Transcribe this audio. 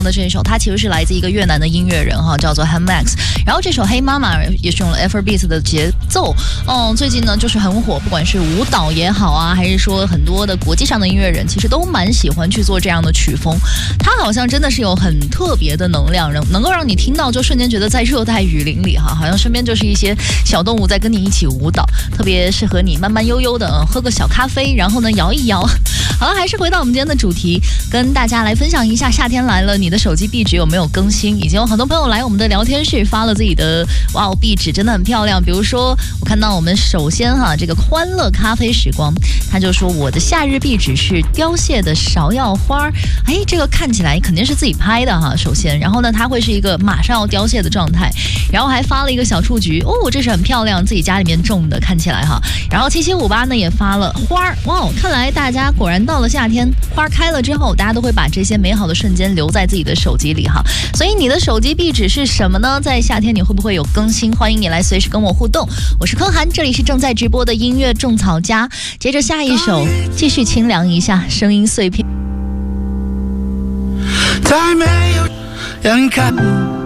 的这首，它其实是来自一个越南的音乐人哈，叫做 Hamax。然后这首《黑妈妈》也是用了 Afrobeat 的节奏，最近呢就是很火，不管是舞蹈也好啊，还是说很多的国际上的音乐人，其实都蛮喜欢去做这样的曲风。它好像真的是有很特别的能量，能够让你听到就瞬间觉得在热带雨林里哈，好像身边就是一些小动物在跟你一起舞蹈，特别适合你慢慢悠悠的喝个小咖啡，然后呢摇一摇。好了，还是回到我们今天的主题，跟大家来分享一下夏天来了，你的手机壁纸有没有更新？已经有很多朋友来我们的聊天室发了自己的壁纸，真的很漂亮。比如说我看到我们首先这个欢乐咖啡时光，他就说我的夏日壁纸是凋谢的芍药花，这个看起来肯定是自己拍的哈。首先，然后呢它会是一个马上要凋谢的状态，然后还发了一个小雏菊，这是很漂亮，自己家里面种的，看起来哈。然后7758呢也发了花，看来大家果然到了夏天，花开了之后，大家都会把这些美好的瞬间留在自己的手机里哈。所以你的手机壁纸是什么呢？在夏天你会不会有更新？欢迎你来随时跟我互动。我是柯涵，这里是正在直播的音乐种草家。接着下一首，继续清凉一下，声音碎片。 再没有人看。